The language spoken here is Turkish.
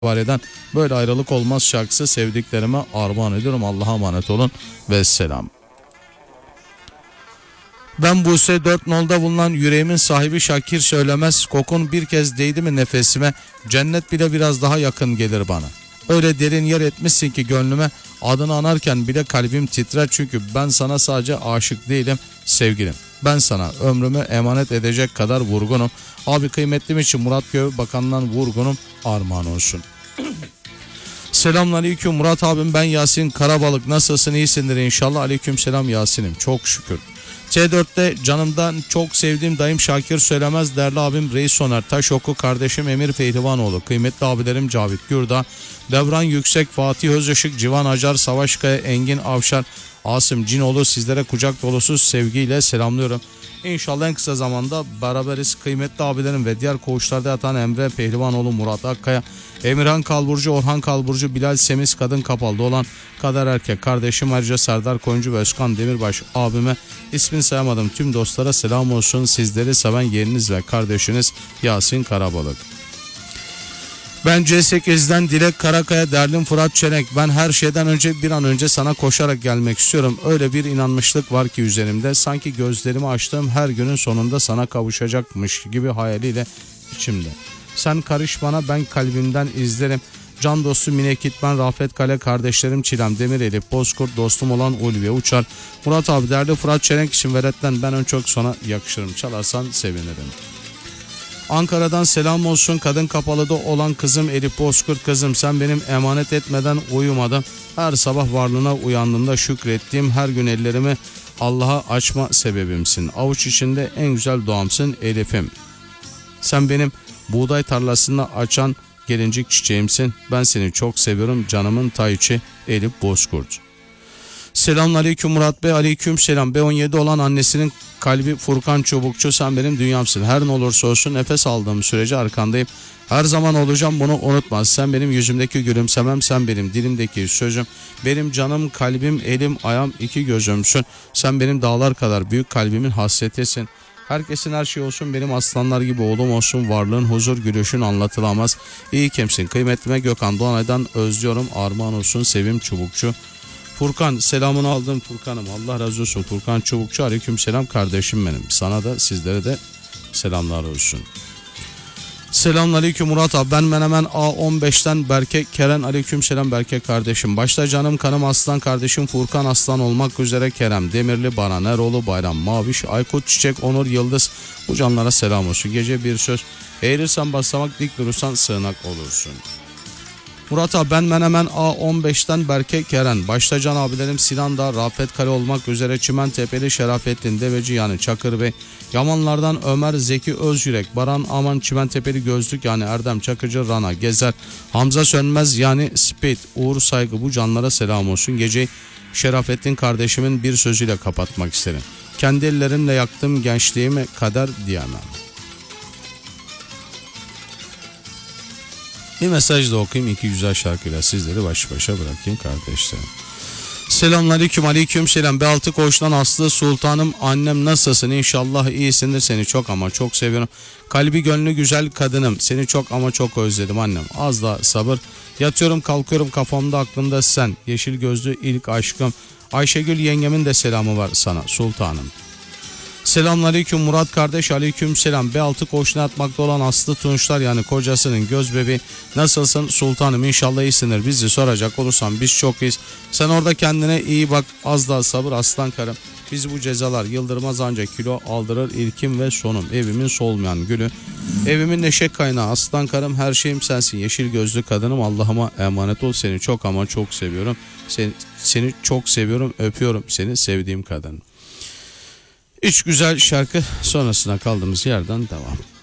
eden Böyle Ayrılık Olmaz şarkısı sevdiklerime armağan ediyorum. Allah'a emanet olun ve selam. Ben Buse 4 nolda bulunan yüreğimin sahibi Şakir Söylemez. Kokun bir kez değdi mi nefesime, cennet bile biraz daha yakın gelir bana. Öyle derin yer etmişsin ki gönlüme, adını anarken bile kalbim titrer. Çünkü ben sana sadece aşık değilim sevgilim. Ben sana ömrümü emanet edecek kadar vurgunum. Abi kıymetlim için Murat Göğbakan'dan vurgunum, armağan olsun. Selamünaleyküm Murat abim, ben Yasin Karabalık, nasılsın, iyisindir inşallah. Aleyküm selam Yasin'im, çok şükür. T4'te canımdan çok sevdiğim dayım Şakir Söylemez, değerli abim Reis Soner Taşoku, kardeşim Emir Pehlivanoğlu, kıymetli abilerim Cavit Gürda, Devran Yüksek, Fatih Özışık, Civan Acar, Savaşkaya, Engin Avşar, Asım Cinoğlu, sizlere kucak dolusu sevgiyle selamlıyorum. İnşallah en kısa zamanda beraberiz. Kıymetli abilerim ve diğer koğuşlarda yatan Emre Pehlivanoğlu, Murat Akkaya, Emirhan Kalburcu, Orhan Kalburcu, Bilal Semiz, Kadın Kapalı'da olan Kader Erkek kardeşim, ayrıca Serdar Koyuncu ve Özkan Demirbaş abime, ismini sayamadım tüm dostlara selam olsun. Sizleri seven yeğeniniz ve kardeşiniz Yasin Karabalık. Ben C8'den Dilek Karakaya, derlim Fırat Çelenk. Ben her şeyden önce bir an önce sana koşarak gelmek istiyorum. Öyle bir inanmışlık var ki üzerimde. Sanki gözlerimi açtığım her günün sonunda sana kavuşacakmış gibi hayaliyle içimde. Sen karış bana, ben kalbimden izlerim. Can dostu Mine Kitman, Rafet Kale, kardeşlerim Çilem, Demir Elif, Bozkurt, dostum olan Ulviye Uçar. Murat abi, derli Fırat Çelenk için veretten ben ön çok sona yakışırım. Çalarsan sevinirim. Ankara'dan selam olsun. Kadın Kapalı'da olan kızım Elif Bozkurt, kızım sen benim emanet etmeden uyumadım. Her sabah varlığına uyandığımda şükrettiğim, her gün ellerimi Allah'a açma sebebimsin. Avuç içinde en güzel doğamsın Elif'im. Sen benim buğday tarlasında açan gelincik çiçeğimsin. Ben seni çok seviyorum canımın tayçi Elif Bozkurt. Selamünaleyküm Murat Bey, aleyküm selam. B17 olan annesinin kalbi Furkan Çubukçu, sen benim dünyamsın. Her ne olursa olsun nefes aldığım sürece arkandayım. Her zaman olacağım, bunu unutma. Sen benim yüzümdeki gülümsemem, sen benim dilimdeki sözüm. Benim canım, kalbim, elim, ayağım, iki gözümsün. Sen benim dağlar kadar büyük kalbimin hasretisin. Herkesin her şey olsun, benim aslanlar gibi oğlum olsun. Varlığın, huzur, gülüşün anlatılamaz. İyi kimsin kıymetlime Gökhan Doğanay'dan özlüyorum, armağan olsun Sevim Çubukçu. Furkan, selamını aldım Furkan'ım, Allah razı olsun. Furkan Çubukçu, aleyküm selam kardeşim benim. Sana da sizlere de selamlar olsun. Selamünaleyküm Murat abi, ben Menemen A15'ten Berke Keren, aleyküm selam Berke kardeşim. Başta canım kanım aslan kardeşim Furkan Aslan olmak üzere Kerem, Demirli, Baran, Eroğlu, Bayram, Maviş, Aykut, Çiçek, Onur, Yıldız, bu canlara selam olsun. Gece bir söz, eğilirsen basamak, dik durursan sığınak olursun. Murat abi, ben Menemen A15'ten Berke Keren. Başta can abilerim Sinan Dağ, Rafet Kale olmak üzere Çimentepe'li Şerafettin Deveci yani Çakır Bey. Yamanlardan Ömer Zeki Özyürek, Baran Aman Çimentepe'li Gözlük yani Erdem Çakıcı, Rana Gezer, Hamza Sönmez yani Speed, Uğur Saygı, bu canlara selam olsun. Geceyi Şerafettin kardeşimin bir sözüyle kapatmak isterim. Kendi ellerimle yaktım gençliğimi, kader diyemem. Bir mesaj da okuyayım, iki güzel şarkıyla sizleri baş başa bırakayım kardeşlerim. Selamünaleyküm, aleyküm selam. B6 Koç'tan Aslı Sultanım, annem nasılsın, inşallah iyisindir, seni çok ama çok seviyorum. Kalbi gönlü güzel kadınım, seni çok ama çok özledim annem, az da sabır. Yatıyorum kalkıyorum kafamda aklımda sen, yeşil gözlü ilk aşkım. Ayşegül yengemin de selamı var sana sultanım. Selamünaleyküm Murat kardeş, aleyküm selam. B6 Koç'una atmakta olan Aslı Tunçlar yani kocasının göz bebeği, nasılsın sultanım, inşallah iyisindir. Bizi soracak olursan biz çok iyiyiz. Sen orada kendine iyi bak, az daha sabır aslan karım. Bizi bu cezalar yıldırmaz, ancak kilo aldırır ilkim ve sonum. Evimin solmayan gülü, evimin neşe kaynağı aslan karım, her şeyim sensin yeşil gözlü kadınım. Allah'ıma emanet ol, seni çok ama çok seviyorum. Seni çok seviyorum, öpüyorum seni sevdiğim kadın. Üç güzel şarkı sonrasına kaldığımız yerden devam.